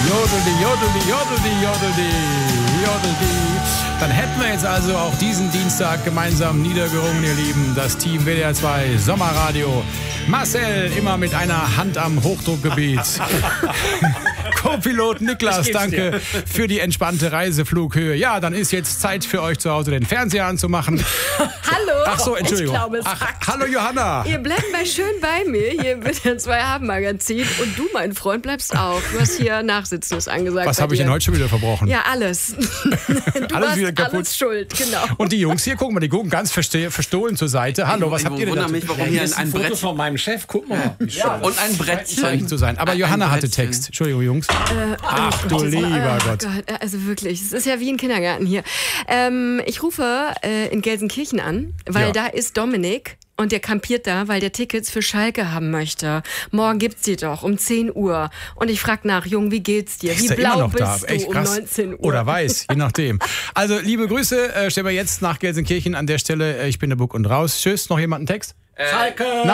Jodeli, jodeli, jodeli, jodeli, jodeli. Dann hätten wir jetzt also auch diesen Dienstag gemeinsam niedergerungen, ihr Lieben. Das Team WDR 2 Sommerradio. Marcel immer mit einer Hand am Hochdruckgebiet. Co-Pilot Niklas, danke für die entspannte Reiseflughöhe. Ja, dann ist jetzt Zeit für euch zu Hause den Fernseher anzumachen. Hallo. Ach so, Entschuldigung. Ich glaube, es hackt. Hallo Johanna. Ihr bleibt mal schön bei mir hier mit dem 2-Haben-Magazin. Und du, mein Freund, bleibst auch. Du hast hier Nachsitzen, ist angesagt. Was habe ich denn heute schon wieder verbrochen? Ja, alles. Du Alles warst wieder kaputt. alles schuld, genau. Und die Jungs hier, gucken mal, die gucken ganz verstohlen zur Seite. Hallo, was habt ihr denn wundere dazu? mich, warum hier ein Foto Brett von meinem Chef, guck mal. und ein Brettchen zu sein. Aber Ein Johanna hatte Brettchen. Text. Entschuldigung, Jungs. Ach du lieber Gott. Also wirklich, es ist ja wie ein Kindergarten hier. Ich rufe in Gelsenkirchen an, weil Ja. da ist Dominik. Und der kampiert da, weil der Tickets für Schalke haben möchte. Morgen gibt's die doch um 10 Uhr. Und ich frag nach, Jung, wie geht's dir? Wie Ist er immer blau noch da? bist du Echt um krass. 19 Uhr? Oder weiß, je nachdem. Also, liebe Grüße, stellen wir jetzt nach Gelsenkirchen an der Stelle. Ich bin der Buck und raus. Tschüss, noch jemand einen Text? Schalke!